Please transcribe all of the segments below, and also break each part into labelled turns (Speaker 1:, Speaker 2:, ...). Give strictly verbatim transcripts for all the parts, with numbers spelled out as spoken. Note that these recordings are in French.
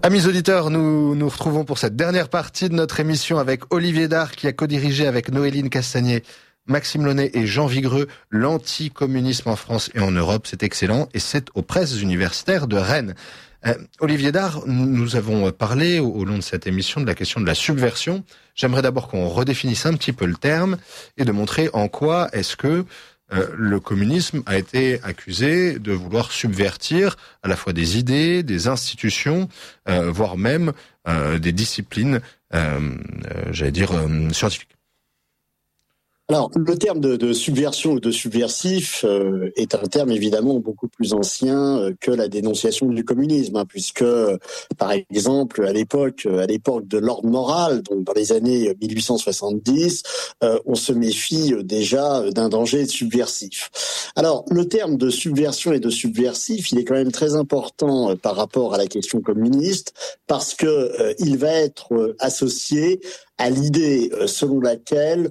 Speaker 1: Amis auditeurs, nous nous retrouvons pour cette dernière partie de notre émission avec Olivier Dard qui a co-dirigé avec Noéline Castagnet, Maxime Launay et Jean Vigreux l'anticommunisme en France et en Europe. C'est excellent et c'est aux presses universitaires de Rennes. Euh, Olivier Dard, nous avons parlé au, au long de cette émission de la question de la subversion. J'aimerais d'abord qu'on redéfinisse un petit peu le terme et de montrer en quoi est-ce que Euh, le communisme a été accusé de vouloir subvertir à la fois des idées, des institutions, euh, voire même euh, des disciplines, euh, euh, j'allais dire, euh, scientifiques.
Speaker 2: Alors, le terme de, de subversion ou de subversif euh, est un terme évidemment beaucoup plus ancien euh, que la dénonciation du communisme, hein, puisque, par exemple, à l'époque, à l'époque de l'ordre moral, donc dans les années mille huit cent soixante-dix, euh, on se méfie déjà d'un danger subversif. Alors, le terme de subversion et de subversif, il est quand même très important euh, par rapport à la question communiste, parce que euh, il va être euh, associé à l'idée euh, selon laquelle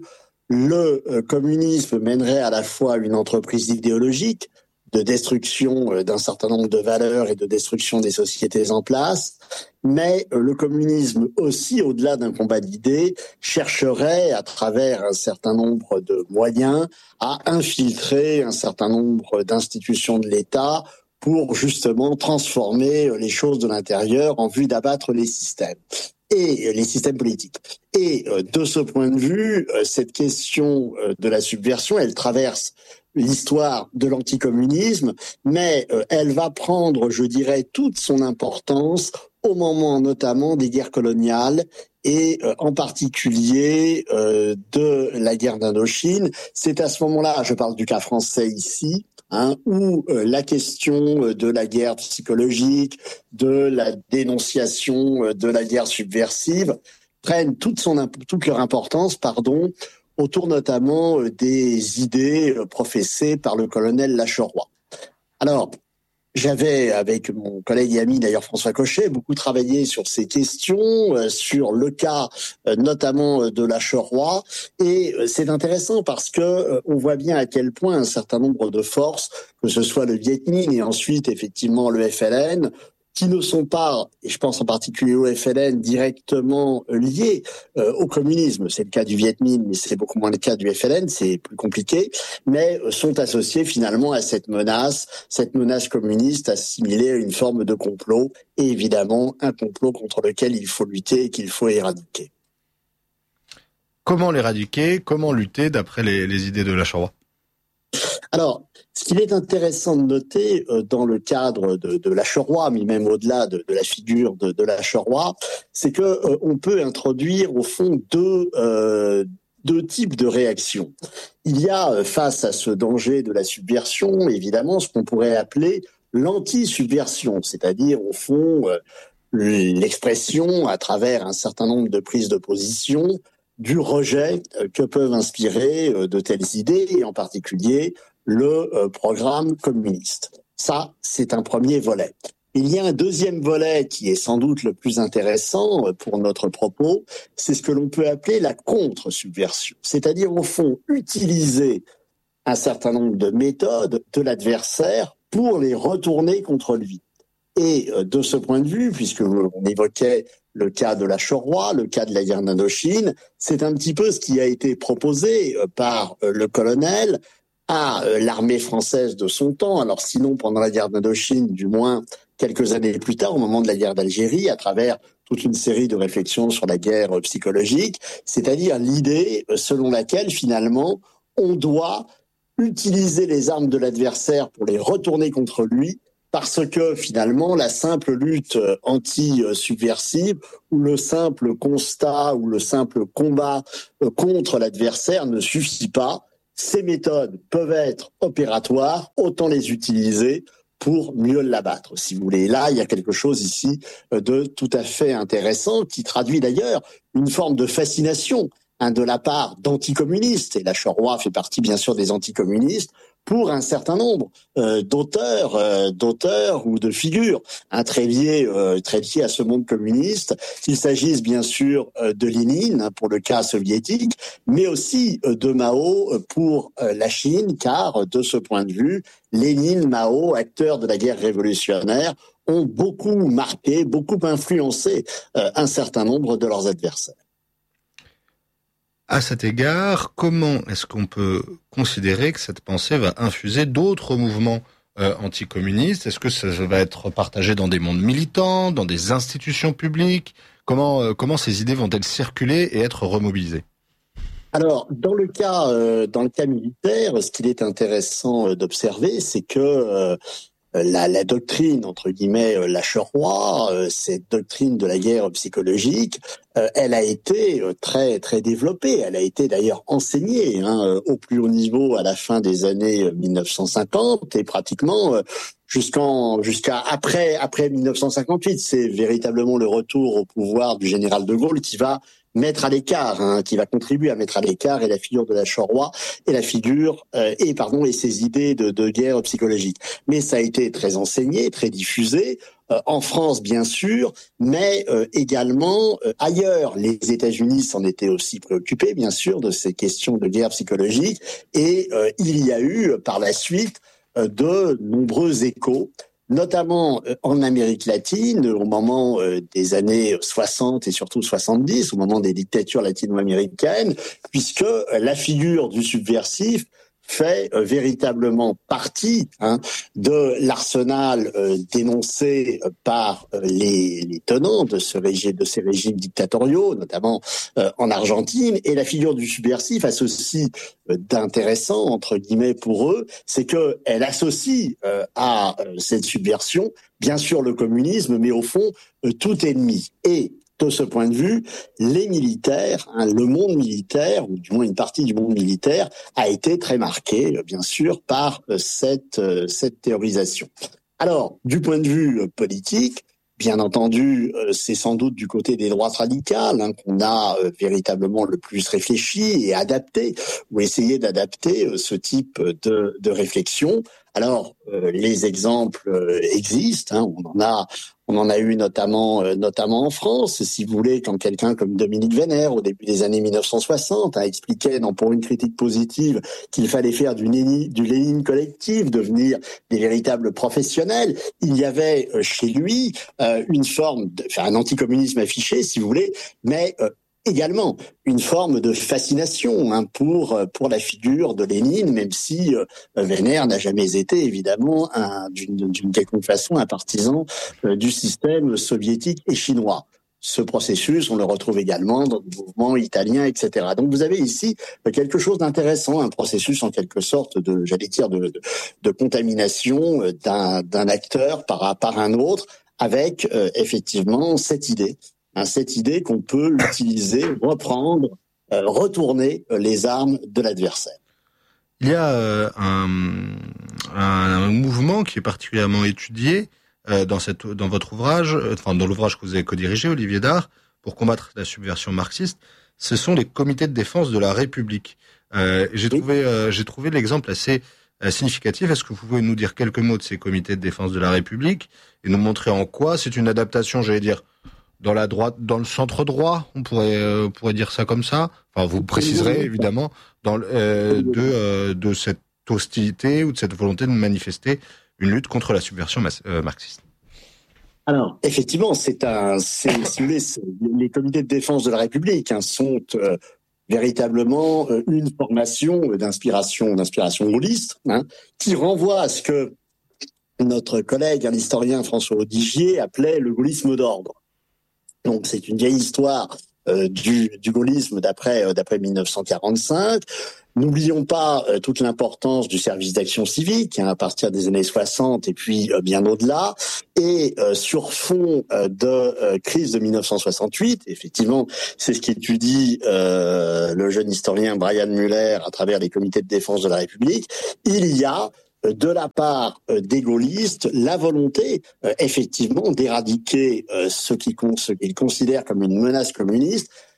Speaker 2: le euh, communisme mènerait à la fois une entreprise idéologique de destruction euh, d'un certain nombre de valeurs et de destruction des sociétés en place, mais euh, le communisme aussi, au-delà d'un combat d'idées, chercherait à travers un certain nombre de moyens à infiltrer un certain nombre d'institutions de l'État pour justement transformer les choses de l'intérieur en vue d'abattre les systèmes. Et les systèmes politiques. Et de ce point de vue, cette question de la subversion, elle traverse l'histoire de l'anticommunisme, mais elle va prendre, je dirais, toute son importance au moment notamment des guerres coloniales et en particulier de la guerre d'Indochine. C'est à ce moment-là, je parle du cas français ici, Hein, où euh, la question de la guerre psychologique, de la dénonciation de la guerre subversive prennent toute son toute leur importance, pardon, autour notamment euh, des idées euh, professées par le colonel Lacheroy. Alors, j'avais, avec mon collègue et ami d'ailleurs François Cochet, beaucoup travaillé sur ces questions, euh, sur le cas euh, notamment de Lacheroy, et euh, c'est intéressant parce que euh, on voit bien à quel point un certain nombre de forces, que ce soit le Viet Minh et ensuite effectivement le F L N, qui ne sont pas, et je pense en particulier au F L N, directement liés euh, au communisme. C'est le cas du Viet Minh, mais c'est beaucoup moins le cas du F L N, c'est plus compliqué, mais euh, sont associés finalement à cette menace, cette menace communiste assimilée à une forme de complot, et évidemment un complot contre lequel il faut lutter et qu'il faut éradiquer.
Speaker 1: Comment l'éradiquer ? Comment lutter d'après les, les idées de Lacheroy ? Alors,
Speaker 2: ce qu'il est intéressant de noter euh, dans le cadre de, de Lacheroy, mais même au-delà de, de la figure de, de Lacheroy, c'est que euh, on peut introduire au fond deux, euh, deux types de réactions. Il y a, euh, face à ce danger de la subversion, évidemment, ce qu'on pourrait appeler l'anti-subversion, c'est-à-dire au fond euh, l'expression à travers un certain nombre de prises de position du rejet euh, que peuvent inspirer euh, de telles idées, et en particulier le euh, programme communiste. Ça, c'est un premier volet. Il y a un deuxième volet qui est sans doute le plus intéressant euh, pour notre propos, c'est ce que l'on peut appeler la contre-subversion, c'est-à-dire au fond utiliser un certain nombre de méthodes de l'adversaire pour les retourner contre lui. Et euh, de ce point de vue, puisque on évoquait le cas de Lacheroy, le cas de la guerre d'Indochine, c'est un petit peu ce qui a été proposé euh, par euh, le colonel à euh, l'armée française de son temps, alors sinon pendant la guerre d'Indochine, du moins quelques années plus tard, au moment de la guerre d'Algérie, à travers toute une série de réflexions sur la guerre euh, psychologique, c'est-à-dire l'idée euh, selon laquelle finalement on doit utiliser les armes de l'adversaire pour les retourner contre lui, parce que finalement la simple lutte anti-subversive ou le simple constat ou le simple combat euh, contre l'adversaire ne suffit pas. Ces méthodes peuvent être opératoires, autant les utiliser pour mieux l'abattre, si vous voulez. Et là, il y a quelque chose ici de tout à fait intéressant qui traduit d'ailleurs une forme de fascination hein, de la part d'anticommunistes, et Lacheroy fait partie bien sûr des anticommunistes, pour un certain nombre euh, d'auteurs, euh, d'auteurs ou de figures, hein, très liés, euh, très liés à ce monde communiste, qu'il s'agisse bien sûr euh, de Lénine hein, pour le cas soviétique, mais aussi euh, de Mao pour euh, la Chine, car de ce point de vue, Lénine, Mao, acteurs de la guerre révolutionnaire, ont beaucoup marqué, beaucoup influencé euh, un certain nombre de leurs adversaires.
Speaker 1: À cet égard, comment est-ce qu'on peut considérer que cette pensée va infuser d'autres mouvements euh, anticommunistes ? Est-ce que ça va être partagé dans des mondes militants, dans des institutions publiques ? Comment, euh, comment ces idées vont-elles circuler et être remobilisées ?
Speaker 2: Alors, dans le cas, euh, dans le cas militaire, ce qu'il est intéressant euh, d'observer, c'est que euh, La, la doctrine, entre guillemets, euh, Lâche-Roi, euh, cette doctrine de la guerre psychologique, euh, elle a été euh, très très développée. Elle a été d'ailleurs enseignée hein, au plus haut niveau à la fin des années mille neuf cent cinquante et pratiquement euh, jusqu'en jusqu'à après après mille neuf cent cinquante-huit. C'est véritablement le retour au pouvoir du général de Gaulle qui va mettre à l'écart, hein, qui va contribuer à mettre à l'écart et la figure de Lâche-Roi et la figure euh, et pardon et ses idées de, de guerre psychologique. Mais ça a été très enseigné, très diffusé euh, en France bien sûr, mais euh, également euh, ailleurs. Les États-Unis s'en étaient aussi préoccupés bien sûr de ces questions de guerre psychologique et euh, il y a eu par la suite euh, de nombreux échos, notamment en Amérique latine, au moment des années soixante et surtout soixante-dix, au moment des dictatures latino-américaines, puisque la figure du subversif fait euh, véritablement partie hein, de l'arsenal euh, dénoncé par euh, les, les tenants de, ce régime, de ces régimes dictatoriaux, notamment euh, en Argentine. Et la figure du subversif a ceci euh, d'intéressant, entre guillemets, pour eux, c'est qu'elle associe euh, à euh, cette subversion, bien sûr, le communisme, mais au fond, euh, tout ennemi. Et de ce point de vue, les militaires, hein, le monde militaire, ou du moins une partie du monde militaire, a été très marqué, bien sûr, par euh, cette, euh, cette théorisation. Alors, du point de vue euh, politique, bien entendu, euh, c'est sans doute du côté des droites radicales hein, qu'on a euh, véritablement le plus réfléchi et adapté, ou essayé d'adapter euh, ce type de, de réflexion. Alors, euh, les exemples euh, existent, hein, on en a On en a eu notamment, euh, notamment en France, si vous voulez, quand quelqu'un comme Dominique Vénère, au début des années mille neuf cent soixante, hein, expliquait, non, pour une critique positive, qu'il fallait faire du, Lénine, du Lénine collectif, devenir des véritables professionnels. Il y avait euh, chez lui euh, une forme, de, enfin, un anticommunisme affiché, si vous voulez, mais euh, également une forme de fascination hein, pour pour la figure de Lénine, même si euh, Vénère n'a jamais été évidemment un, d'une, d'une quelconque façon un partisan euh, du système soviétique et chinois. Ce processus, on le retrouve également dans le mouvement italien, et cetera. Donc vous avez ici quelque chose d'intéressant, un processus en quelque sorte de, j'allais dire, de, de, de contamination d'un, d'un acteur par, par un autre, avec euh, effectivement cette idée. Hein, cette idée qu'on peut utiliser, reprendre, euh, retourner euh, les armes de l'adversaire.
Speaker 1: Il y a euh, un, un, un mouvement qui est particulièrement étudié euh, dans, cette, dans votre ouvrage, euh, enfin dans l'ouvrage que vous avez co-dirigé, Olivier Dard, pour combattre la subversion marxiste. Ce sont les comités de défense de la République. Euh, j'ai
Speaker 2: oui.
Speaker 1: trouvé, euh, j'ai trouvé l'exemple assez euh, significatif. Est-ce que vous pouvez nous dire quelques mots de ces comités de défense de la République et nous montrer en quoi c'est une adaptation, j'allais dire, dans la droite, dans le centre droit, on pourrait euh, pourrait dire ça comme ça. Enfin, vous préciserez évidemment dans euh, de euh, de cette hostilité ou de cette volonté de manifester une lutte contre la subversion mas- euh, marxiste.
Speaker 2: Alors, effectivement, c'est un, c'est, si vous voulez, c'est, les comités de défense de la République hein, sont euh, véritablement euh, une formation d'inspiration, d'inspiration gaulliste, hein, qui renvoie à ce que notre collègue, un historien François Odigier, appelait le gaullisme d'ordre. Donc c'est une vieille histoire euh, du, du gaullisme d'après euh, d'après mille neuf cent quarante-cinq. N'oublions pas euh, toute l'importance du service d'action civique hein, à partir des années soixante et puis euh, bien au-delà. Et euh, sur fond euh, de euh, crise de mille neuf cent soixante-huit, effectivement, c'est ce qu'étudie euh, le jeune historien Brian Muller à travers les comités de défense de la République. Il y a de la part des gaullistes, la volonté, euh, effectivement, d'éradiquer euh, ce qu'ils ce qu'ils considèrent comme une menace communiste,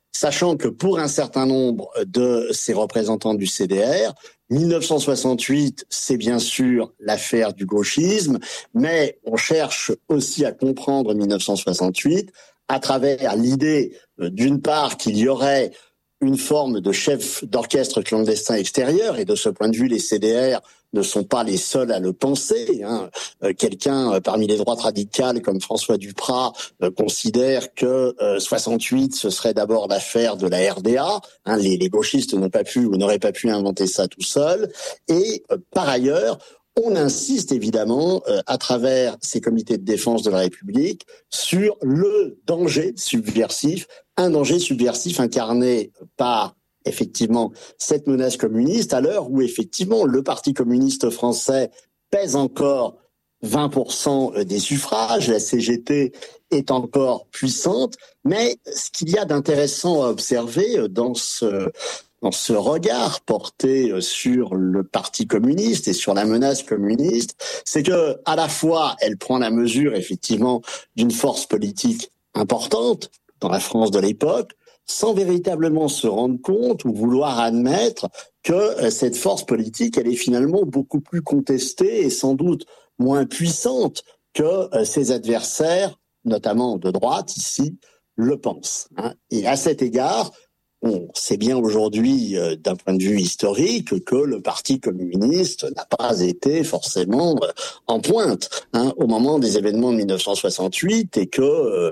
Speaker 2: sachant que pour un certain nombre de ces représentants du C D R, dix-neuf cent soixante-huit, c'est bien sûr l'affaire du gauchisme, mais on cherche aussi à comprendre dix-neuf cent soixante-huit à travers l'idée, d'une part, qu'il y aurait une forme de chef d'orchestre clandestin extérieur, et de ce point de vue, les C D R ne sont pas les seuls à le penser. Hein. Euh, quelqu'un euh, parmi les droites radicales comme François Duprat euh, considère que euh, soixante-huit, ce serait d'abord l'affaire de la R D A. Hein. Les, les gauchistes n'ont pas pu ou n'auraient pas pu inventer ça tout seuls. Et euh, par ailleurs, on insiste évidemment, euh, à travers ces comités de défense de la République, sur le danger subversif, un danger subversif incarné par effectivement cette menace communiste, à l'heure où effectivement le Parti communiste français pèse encore vingt pour cent des suffrages, la C G T est encore puissante, mais ce qu'il y a d'intéressant à observer dans ce dans ce regard porté sur le Parti communiste et sur la menace communiste, c'est que à la fois elle prend la mesure effectivement d'une force politique importante dans la France de l'époque, sans véritablement se rendre compte ou vouloir admettre que cette force politique, elle est finalement beaucoup plus contestée et sans doute moins puissante que ses adversaires, notamment de droite ici, le pensent. Et à cet égard, on sait bien aujourd'hui, euh, d'un point de vue historique, que le Parti communiste n'a pas été forcément euh, en pointe hein, au moment des événements de dix-neuf cent soixante-huit, et que euh,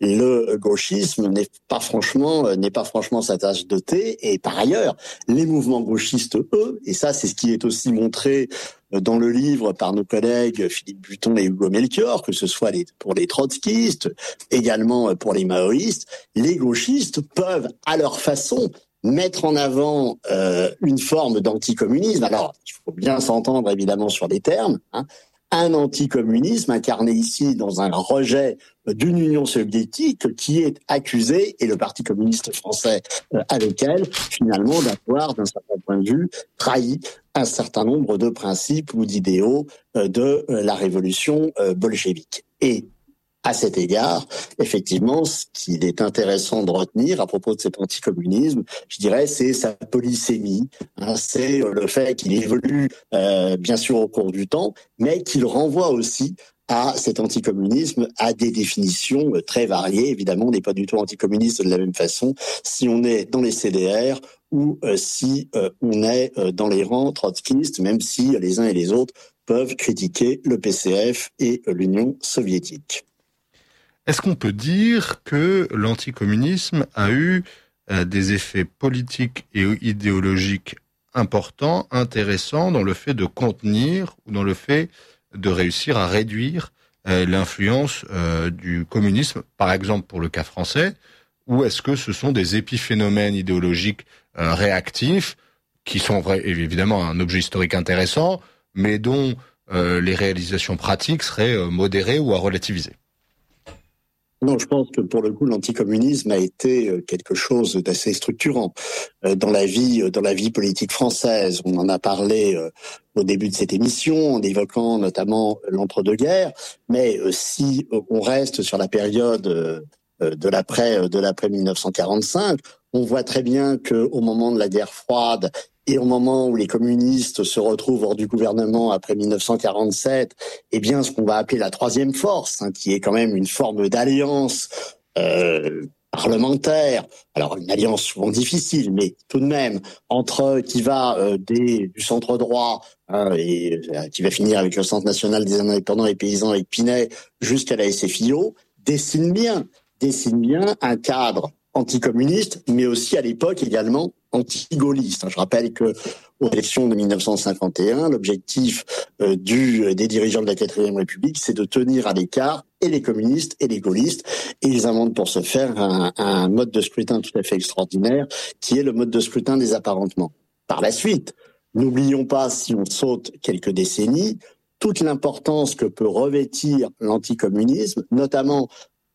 Speaker 2: le gauchisme n'est pas franchement euh, n'est pas franchement sa tasse de thé. Et par ailleurs, les mouvements gauchistes, eux, et ça c'est ce qui est aussi montré dans le livre par nos collègues Philippe Buton et Hugo Melchior, que ce soit les, pour les trotskistes, également pour les maoïstes, les gauchistes peuvent, à leur façon, mettre en avant euh, une forme d'anticommunisme. Alors, il faut bien s'entendre évidemment sur les termes, hein. Un anticommunisme incarné ici dans un rejet d'une Union soviétique qui est accusé, et le Parti communiste français euh, avec elle, finalement, d'avoir, d'un certain point de vue, trahi un certain nombre de principes ou d'idéaux euh, de euh, la révolution euh, bolchevique. Et à cet égard, effectivement, ce qu'il est intéressant de retenir à propos de cet anticommunisme, je dirais, c'est sa polysémie. Hein, c'est le fait qu'il évolue, euh, bien sûr, au cours du temps, mais qu'il renvoie aussi à cet anticommunisme, à des définitions très variées. Évidemment, on n'est pas du tout anticommuniste de la même façon si on est dans les C D R ou euh, si euh, on est euh, dans les rangs trotskistes, même si les uns et les autres peuvent critiquer le P C F et euh, l'Union soviétique.
Speaker 1: Est-ce qu'on peut dire que l'anticommunisme a eu euh, des effets politiques et idéologiques importants, intéressants, dans le fait de contenir ou dans le fait de réussir à réduire euh, l'influence euh, du communisme, par exemple pour le cas français, ou est-ce que ce sont des épiphénomènes idéologiques euh, réactifs qui sont vrai, évidemment un objet historique intéressant, mais dont euh, les réalisations pratiques seraient euh, modérées ou à relativiser?
Speaker 2: Non, je pense que pour le coup, l'anticommunisme a été quelque chose d'assez structurant dans la vie, dans la vie politique française. On en a parlé au début de cette émission, en évoquant notamment l'entre-deux-guerres. Mais si on reste sur la période de l'après, de l'après dix-neuf cent quarante-cinq, on voit très bien que au moment de la guerre froide, et au moment où les communistes se retrouvent hors du gouvernement après dix-neuf cent quarante-sept, eh bien, ce qu'on va appeler la troisième force, hein, qui est quand même une forme d'alliance euh, parlementaire, alors une alliance souvent difficile, mais tout de même, entre qui va euh, des, du centre droit hein, et euh, qui va finir avec le Centre national des indépendants et paysans avec Pinet, jusqu'à la S F I O, dessine bien, dessine bien un cadre anticommuniste, mais aussi à l'époque également anti-gaulliste. Je rappelle que aux élections de dix-neuf cent cinquante et un, l'objectif euh, du des dirigeants de la quatrième République, c'est de tenir à l'écart et les communistes et les gaullistes. Et ils inventent pour ce faire un, un mode de scrutin tout à fait extraordinaire, qui est le mode de scrutin des apparentements. Par la suite, n'oublions pas, si on saute quelques décennies, toute l'importance que peut revêtir l'anticommunisme, notamment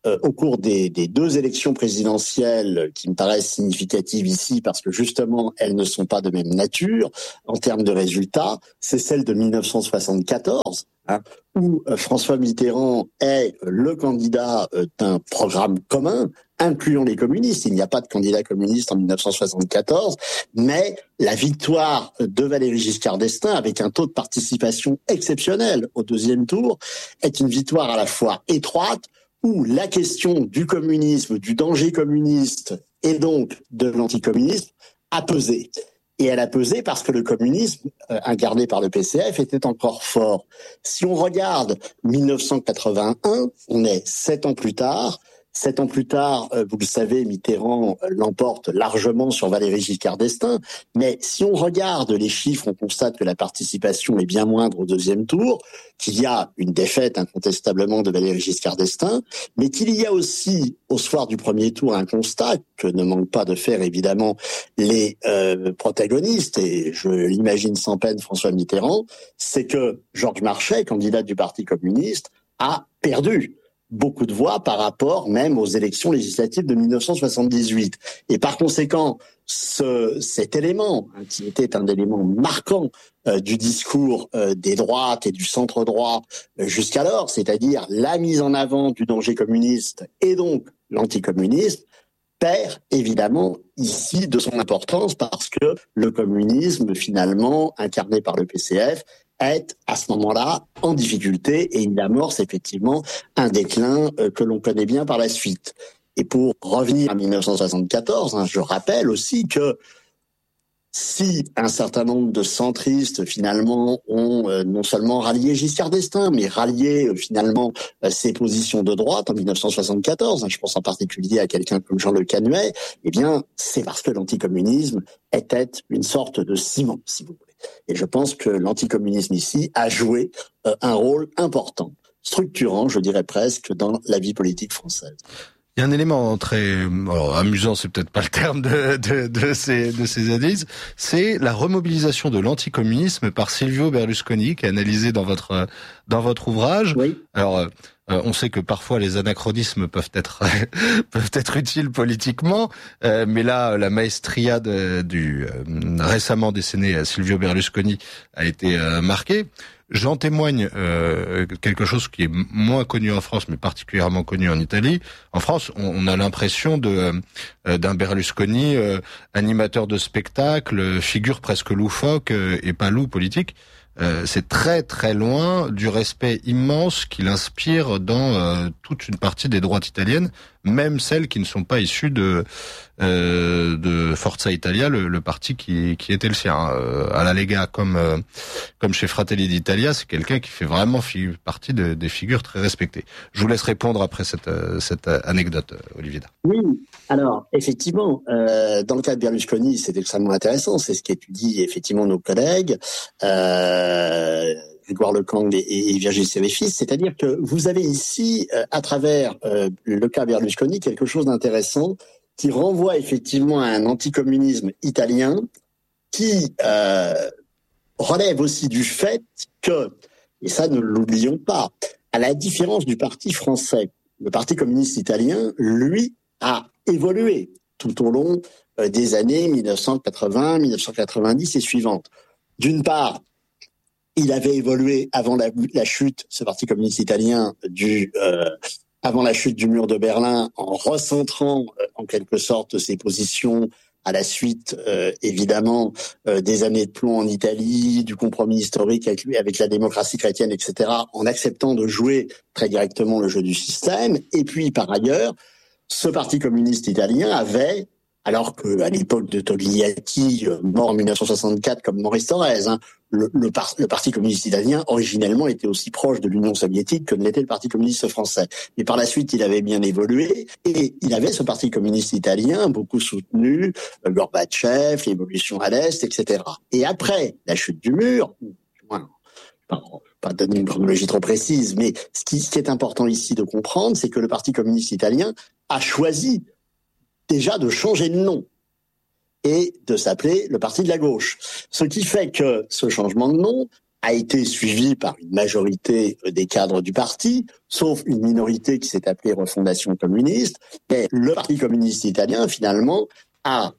Speaker 2: euh, au cours des, des deux élections présidentielles qui me paraissent significatives ici, parce que justement, elles ne sont pas de même nature en termes de résultats, c'est celle de mille neuf cent soixante-quatorze, hein, où euh, François Mitterrand est le candidat euh, d'un programme commun, incluant les communistes. Il n'y a pas de candidat communiste en mille neuf cent soixante-quatorze, mais la victoire de Valéry Giscard d'Estaing, avec un taux de participation exceptionnel au deuxième tour, est une victoire à la fois étroite, où la question du communisme, du danger communiste et donc de l'anticommunisme a pesé. Et elle a pesé parce que le communisme, euh, incarné par le P C F, était encore fort. Si on regarde mille neuf cent quatre-vingt-un, on est sept ans plus tard. Sept ans plus tard, vous le savez, Mitterrand l'emporte largement sur Valéry Giscard d'Estaing. Mais si on regarde les chiffres, on constate que la participation est bien moindre au deuxième tour, qu'il y a une défaite incontestablement de Valéry Giscard d'Estaing, mais qu'il y a aussi, au soir du premier tour, un constat que ne manquent pas de faire évidemment les euh, protagonistes, et je l'imagine sans peine François Mitterrand, c'est que Georges Marchais, candidat du Parti communiste, a perdu beaucoup de voix par rapport même aux élections législatives de mille neuf cent soixante-dix-huit. Et par conséquent, ce, cet élément, hein, qui était un élément marquant euh, du discours euh, des droites et du centre-droit euh, jusqu'alors, c'est-à-dire la mise en avant du danger communiste et donc l'anticommunisme, perd évidemment ici de son importance parce que le communisme, finalement, incarné par le P C F, est à ce moment-là en difficulté et il amorce effectivement un déclin euh, que l'on connaît bien par la suite. Et pour revenir à mille neuf cent soixante-quatorze, hein, je rappelle aussi que si un certain nombre de centristes finalement ont euh, non seulement rallié Giscard d'Estaing, mais rallié euh, finalement euh, ses positions de droite en mille neuf cent soixante-quatorze, hein, je pense en particulier à quelqu'un comme Jean Le Canuet, eh bien c'est parce que l'anticommunisme était une sorte de ciment, si vous voulez. Et je pense que l'anticommunisme ici a joué euh, un rôle important, structurant, je dirais presque, dans la vie politique française.
Speaker 1: Il y a un élément très, alors amusant, c'est peut-être pas le terme de, de, de ces, de ces analyses, c'est la remobilisation de l'anticommunisme par Silvio Berlusconi, qui est analysé dans votre, dans votre ouvrage.
Speaker 2: Oui.
Speaker 1: Alors, euh, on sait que parfois les anachronismes peuvent être peuvent être utiles politiquement, euh, mais là la maestria de, du euh, récemment décédé Silvio Berlusconi a été euh, marquée. J'en témoigne euh, quelque chose qui est moins connu en France, mais particulièrement connu en Italie. En France, on, on a l'impression de euh, d'un Berlusconi euh, animateur de spectacle, figure presque loufoque euh, et pas loup politique. Euh, c'est très très loin du respect immense qu'il inspire dans euh, toute une partie des droites italiennes, même celles qui ne sont pas issues de euh, de Forza Italia, le, le parti qui qui était le sien. Euh, à la Lega, comme euh, comme chez Fratelli d'Italia, c'est quelqu'un qui fait vraiment fi- partie de, des figures très respectées. Je vous laisse répondre après cette euh, cette anecdote, Olivier Dard.
Speaker 2: Oui, alors effectivement, euh, dans le cas de Berlusconi, c'est extrêmement intéressant, c'est ce qu'étudient effectivement nos collègues. Euh, Grégoire Lecang et, et Virgile Sévéfis, c'est-à-dire que vous avez ici, euh, à travers euh, le cas Berlusconi, quelque chose d'intéressant qui renvoie effectivement à un anticommunisme italien qui euh, relève aussi du fait que, et ça ne l'oublions pas, à la différence du parti français, le Parti communiste italien, lui, a évolué tout au long euh, des années mille neuf cent quatre-vingts, mille neuf cent quatre-vingt-dix et suivantes. D'une part, il avait évolué avant la, la chute, ce Parti communiste italien, du euh, avant la chute du mur de Berlin, en recentrant euh, en quelque sorte ses positions à la suite, euh, évidemment, euh, des années de plomb en Italie, du compromis historique avec, avec la démocratie chrétienne, et cetera, en acceptant de jouer très directement le jeu du système. Et puis, par ailleurs, ce Parti communiste italien avait, alors qu'à l'époque de Togliatti, mort en mille neuf cent soixante-quatre comme Maurice Thorez, hein, le, le, par, le Parti communiste italien, originellement, était aussi proche de l'Union soviétique que ne l'était le Parti communiste français. Mais par la suite, il avait bien évolué, et il avait ce Parti communiste italien, beaucoup soutenu, euh, Gorbatchev, l'évolution à l'Est, et cetera. Et après la chute du mur, voilà, pas, pas donner une chronologie trop précise, mais ce qui, ce qui est important ici de comprendre, c'est que le Parti communiste italien a choisi déjà de changer de nom et de s'appeler le Parti de la gauche. Ce qui fait que ce changement de nom a été suivi par une majorité des cadres du parti, sauf une minorité qui s'est appelée Refondation communiste. Mais le Parti communiste italien, finalement, a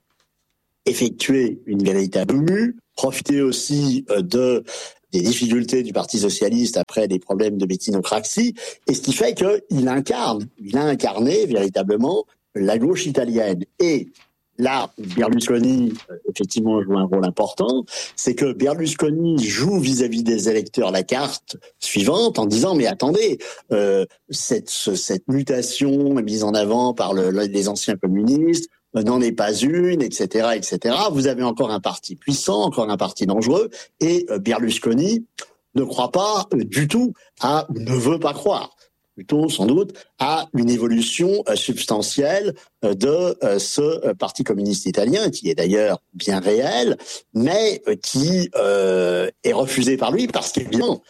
Speaker 2: effectué une véritable mue, profité aussi de des difficultés du Parti socialiste après des problèmes de métinocratie, et ce qui fait qu'il incarne, il a incarné véritablement la gauche italienne. Et là, Berlusconi, effectivement, joue un rôle important, c'est que Berlusconi joue vis-à-vis des électeurs la carte suivante en disant, mais attendez, euh, cette, cette mutation mise en avant par le, les anciens communistes n'en est pas une, et cetera, et cetera. Vous avez encore un parti puissant, encore un parti dangereux, et Berlusconi ne croit pas du tout à, ne veut pas croire, plutôt sans doute, à une évolution substantielle de ce Parti communiste italien, qui est d'ailleurs bien réel, mais qui euh, est refusé par lui parce qu'évidemment,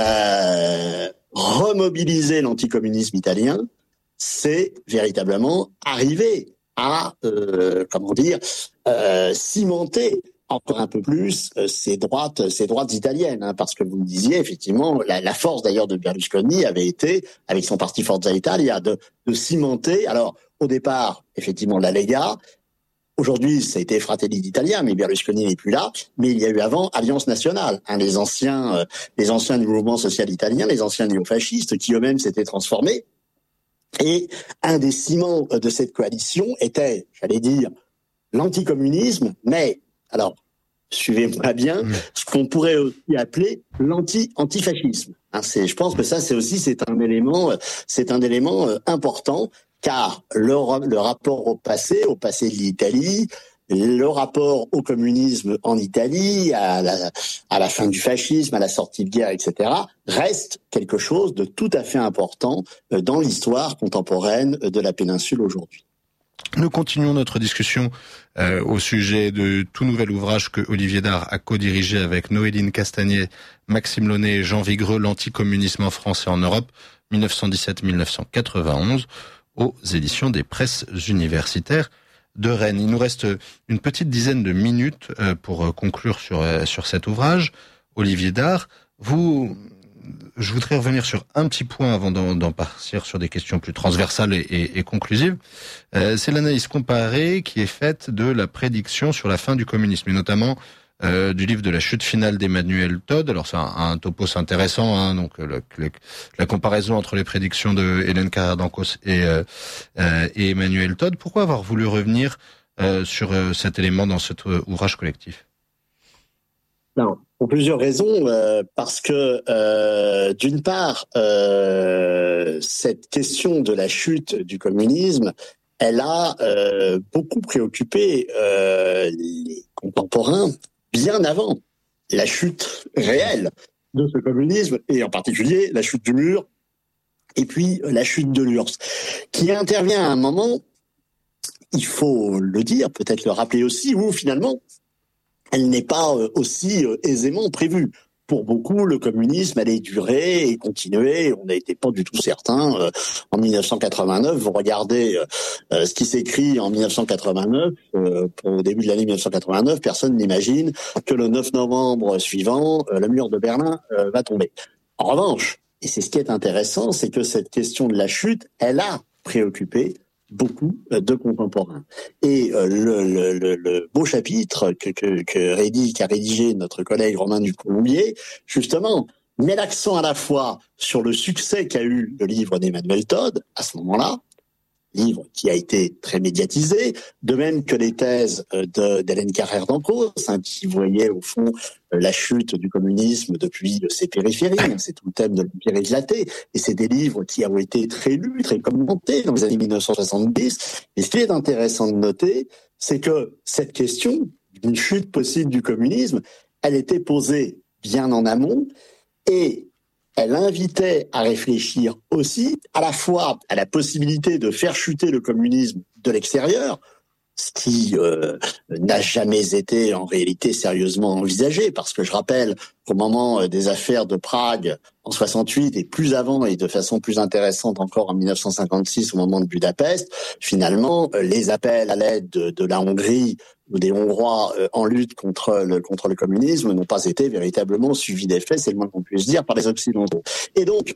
Speaker 2: euh, remobiliser l'anticommunisme italien, c'est véritablement arriver à, euh, comment dire, euh, cimenter encore un peu plus euh, ces droites, ces droites italiennes, hein, parce que vous le disiez, effectivement, la, la force d'ailleurs de Berlusconi avait été, avec son parti Forza Italia, de, de cimenter. Alors, au départ, effectivement, la Lega. Aujourd'hui, ça a été Fratelli d'Italia, mais Berlusconi n'est plus là. Mais il y a eu avant Alliance Nationale, hein, les anciens, euh, les anciens du mouvement social italien, les anciens néofascistes, qui eux-mêmes s'étaient transformés. Et un des ciments de cette coalition était, j'allais dire, l'anticommunisme, mais, alors, suivez-moi bien, mmh. ce qu'on pourrait aussi appeler l'anti-antifascisme. Hein, c'est, je pense que ça, c'est aussi, c'est un élément, c'est un élément important, car le, le rapport au passé, au passé de l'Italie, le rapport au communisme en Italie, à la, à la fin du fascisme, à la sortie de guerre, et cetera, reste quelque chose de tout à fait important dans l'histoire contemporaine de la péninsule aujourd'hui.
Speaker 1: Nous continuons notre discussion euh, au sujet de tout nouvel ouvrage que Olivier Dard a co-dirigé avec Noéline Castagnet, Maxime Launay et Jean Vigreux, l'anticommunisme en France et en Europe, dix-neuf cent dix-sept à dix-neuf cent quatre-vingt-onze, aux éditions des Presses universitaires de Rennes. Il nous reste une petite dizaine de minutes pour conclure sur sur cet ouvrage. Olivier Dard, vous, je voudrais revenir sur un petit point avant d'en, d'en partir sur des questions plus transversales et, et, et conclusives. Euh, c'est l'analyse comparée qui est faite de la prédiction sur la fin du communisme, et notamment euh, du livre de la chute finale d'Emmanuel Todd. Alors c'est un, un topos intéressant, hein, donc le, le, la comparaison entre les prédictions de Hélène Carrère d'Ancos et, euh, euh, et Emmanuel Todd. Pourquoi avoir voulu revenir euh, sur euh, cet élément dans cet euh, ouvrage collectif?
Speaker 2: Non, pour plusieurs raisons, euh, parce que euh, d'une part, euh, cette question de la chute du communisme, elle a euh, beaucoup préoccupé euh, les contemporains bien avant la chute réelle de ce communisme, et en particulier la chute du mur, et puis la chute de l'U R S S, qui intervient à un moment, il faut le dire, peut-être le rappeler aussi, où finalement, elle n'est pas aussi aisément prévue. Pour beaucoup, le communisme allait durer et continuer. On n'était pas du tout certain. En dix-neuf cent quatre-vingt-neuf, vous regardez euh, ce qui s'écrit en dix-neuf cent quatre-vingt-neuf, euh, au début de l'année dix-neuf cent quatre-vingt-neuf, personne n'imagine que le neuf novembre suivant, euh, le mur de Berlin euh, va tomber. En revanche, et c'est ce qui est intéressant, c'est que cette question de la chute, elle a préoccupé beaucoup de contemporains. Et euh, le, le, le, le beau chapitre que, que, que rédige, qu'a rédigé notre collègue Romain Ducolombier, justement, met l'accent à la fois sur le succès qu'a eu le livre d'Emmanuel Todd, à ce moment-là, livre qui a été très médiatisé, de même que les thèses de, d'Hélène Carrère d'Ancos, hein, qui voyait au fond la chute du communisme depuis ses périphéries, hein, c'est tout le thème de l'Empire éclaté, et c'est des livres qui ont été très lus, très commentés dans les années dix-neuf cent soixante-dix, et ce qui est intéressant de noter, c'est que cette question d'une chute possible du communisme, elle était posée bien en amont, et elle invitait à réfléchir aussi à la fois à la possibilité de faire chuter le communisme de l'extérieur, ce qui euh, n'a jamais été en réalité sérieusement envisagé, parce que je rappelle qu'au moment des affaires de Prague en soixante-huit et plus avant et de façon plus intéressante encore en mille neuf cent cinquante-six au moment de Budapest, finalement les appels à l'aide de, de la Hongrie ou des Hongrois euh, en lutte contre le contre le communisme n'ont pas été véritablement suivis d'effet, c'est le moins qu'on puisse dire, par les Occidentaux. Et donc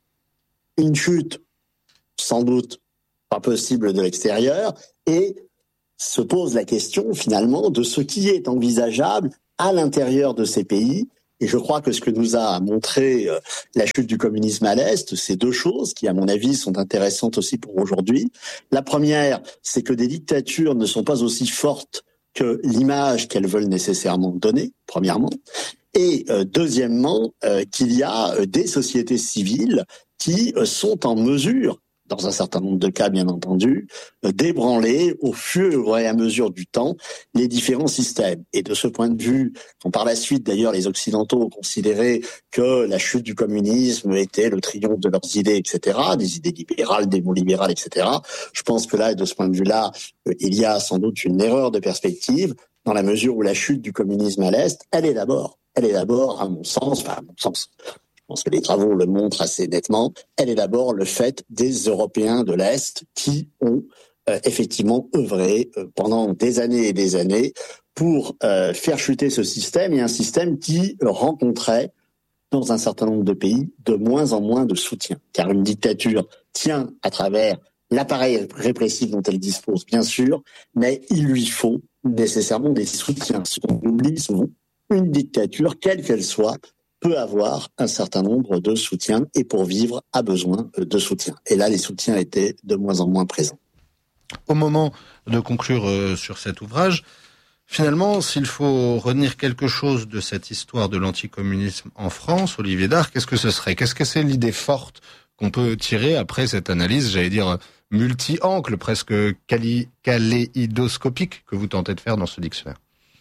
Speaker 2: une chute sans doute pas possible de l'extérieur, et se pose la question finalement de ce qui est envisageable à l'intérieur de ces pays. Et je crois que ce que nous a montré euh, la chute du communisme à l'Est, c'est deux choses qui, à mon avis, sont intéressantes aussi pour aujourd'hui. La première, c'est que des dictatures ne sont pas aussi fortes que l'image qu'elles veulent nécessairement donner, premièrement. Et euh, deuxièmement, euh, qu'il y a euh, des sociétés civiles qui euh, sont en mesure, dans un certain nombre de cas bien entendu, d'ébranler au fur et à mesure du temps les différents systèmes. Et de ce point de vue, quand par la suite d'ailleurs les Occidentaux ont considéré que la chute du communisme était le triomphe de leurs idées, et cetera, des idées libérales, des mots libérales, et cetera, je pense que là, de ce point de vue-là, il y a sans doute une erreur de perspective, dans la mesure où la chute du communisme à l'Est, elle est d'abord, elle est d'abord, à mon sens, enfin à mon sens, je pense que les travaux le montrent assez nettement, elle est d'abord le fait des Européens de l'Est qui ont euh, effectivement œuvré euh, pendant des années et des années pour euh, faire chuter ce système, et un système qui euh, rencontrait dans un certain nombre de pays de moins en moins de soutien. Car une dictature tient à travers l'appareil répressif dont elle dispose, bien sûr, mais il lui faut nécessairement des soutiens. Ce qu'on oublie souvent, une dictature, quelle qu'elle soit, peut avoir un certain nombre de soutiens, et pour vivre a besoin de soutien. Et là, les soutiens étaient de moins en moins présents.
Speaker 1: Au moment de conclure euh, sur cet ouvrage, finalement, s'il faut retenir quelque chose de cette histoire de l'anticommunisme en France, Olivier Dard, qu'est-ce que ce serait ? Qu'est-ce que c'est l'idée forte qu'on peut tirer après cette analyse, j'allais dire, multi-angle, presque cali- kaléidoscopique que vous tentez de faire dans ce dictionnaire ?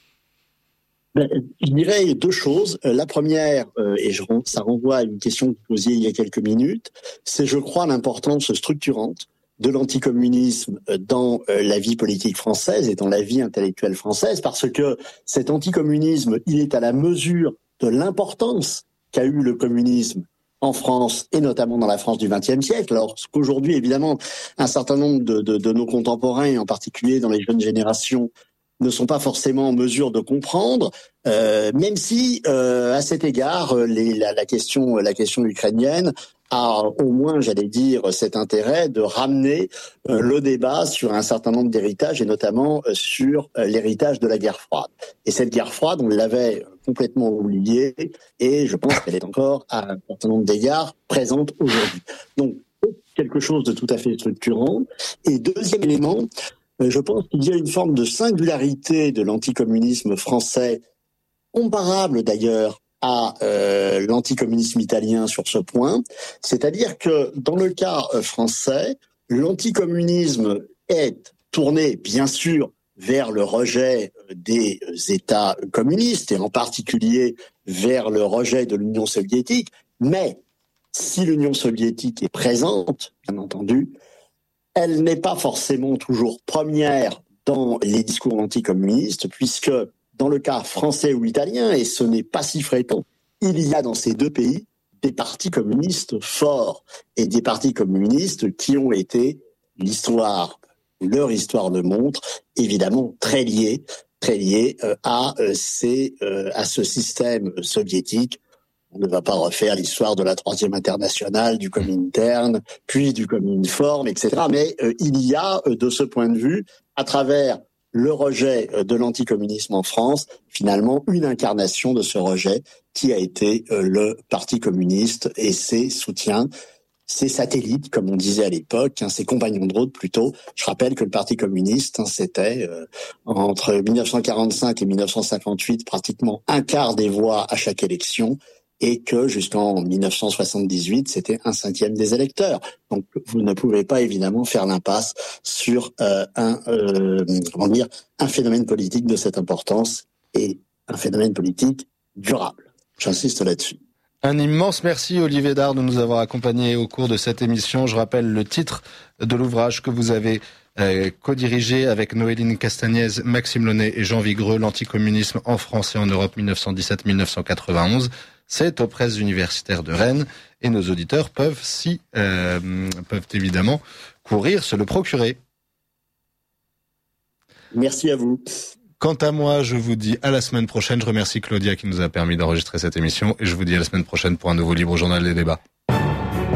Speaker 2: Ben, je dirais deux choses. La première, euh, et je, ça renvoie à une question que vous posiez il y a quelques minutes, c'est, je crois, l'importance structurante de l'anticommunisme dans euh, la vie politique française et dans la vie intellectuelle française, parce que cet anticommunisme, il est à la mesure de l'importance qu'a eu le communisme en France, et notamment dans la France du vingtième siècle, alors qu'aujourd'hui, évidemment, un certain nombre de, de, de nos contemporains, et en particulier dans les jeunes générations, ne sont pas forcément en mesure de comprendre, euh, même si, euh, à cet égard, les, la, la question, la question ukrainienne a au moins, j'allais dire, cet intérêt de ramener euh, le débat sur un certain nombre d'héritages, et notamment euh, sur euh, l'héritage de la guerre froide. Et cette guerre froide, on l'avait complètement oubliée, et je pense qu'elle est encore, à un certain nombre d'égards, présente aujourd'hui. Donc, quelque chose de tout à fait structurant. Et deuxième élément, je pense qu'il y a une forme de singularité de l'anticommunisme français, comparable d'ailleurs à euh, l'anticommunisme italien sur ce point, c'est-à-dire que dans le cas français, l'anticommunisme est tourné bien sûr vers le rejet des États communistes, et en particulier vers le rejet de l'Union soviétique, mais si l'Union soviétique est présente, bien entendu, elle n'est pas forcément toujours première dans les discours anticommunistes, puisque dans le cas français ou italien, et ce n'est pas si fréquent, il y a dans ces deux pays des partis communistes forts, et des partis communistes qui ont été, l'histoire, leur histoire le montre, évidemment très liés, très liés euh, à, euh, ces, euh, à ce système soviétique. On ne va pas refaire l'histoire de la troisième internationale, du Comintern, puis du Cominform, et cetera. Mais euh, il y a, euh, de ce point de vue, à travers le rejet euh, de l'anticommunisme en France, finalement, une incarnation de ce rejet qui a été euh, le Parti communiste et ses soutiens, ses satellites, comme on disait à l'époque, hein, ses compagnons de route plutôt. Je rappelle que le Parti communiste, hein, c'était euh, entre mille neuf cent quarante-cinq et mille neuf cent cinquante-huit pratiquement un quart des voix à chaque élection, et que jusqu'en mille neuf cent soixante-dix-huit, c'était un cinquième des électeurs. Donc, vous ne pouvez pas évidemment faire l'impasse sur euh, un, euh, comment dire, un phénomène politique de cette importance, et un phénomène politique durable. J'insiste là-dessus.
Speaker 1: Un immense merci, Olivier Dard, de nous avoir accompagnés au cours de cette émission. Je rappelle le titre de l'ouvrage que vous avez euh, co-dirigé avec Noéline Castagnez, Maxime Launay et Jean Vigreux, l'anticommunisme en France et en Europe mille neuf cent dix-sept à mille neuf cent quatre-vingt-onze. C'est aux presses universitaires de Rennes et nos auditeurs peuvent, si, euh, peuvent évidemment courir, se le procurer.
Speaker 2: Merci à vous.
Speaker 1: Quant à moi, je vous dis à la semaine prochaine. Je remercie Claudia qui nous a permis d'enregistrer cette émission et je vous dis à la semaine prochaine pour un nouveau Libre Journal des débats.